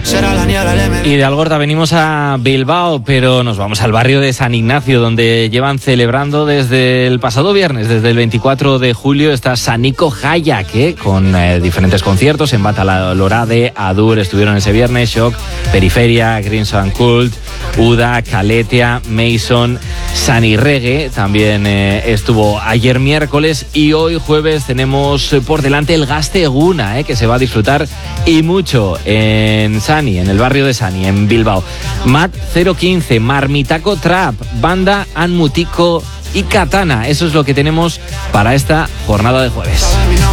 Y de Algorta venimos a Bilbao, pero nos vamos al barrio de San Ignacio, donde llevan celebrando desde el pasado viernes, desde el 24 de julio, está Saniko Hayak, con diferentes conciertos en Batalorade, Adur, estuvieron ese viernes, Shock, Periferia, Greenson Cult, Uda, Kaletea, Mason, Sani Reggae, también estuvo ayer miércoles, y hoy jueves tenemos por delante el Gazteguna, que se va a disfrutar y mucho en Sani, en el barrio de Sani, en Bilbao. Mat 015, Marmitaco Trap, Banda Anmutiko y Katana. Eso es lo que tenemos para esta jornada de jueves.